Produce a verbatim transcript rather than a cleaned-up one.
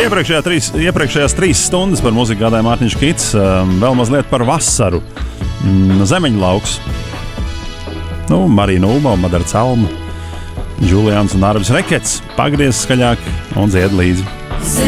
Iepriekšējā trīs, iepriekšējās trīs stundas par mūziku gādāja Mārtiņš Kits. Vēl mazliet par vasaru. Zemeņlauks. Nu, Marija Nūma, Madara Celma, Džulians un Arvis Rekets. Pagriez skaļāk un dzied līdzi.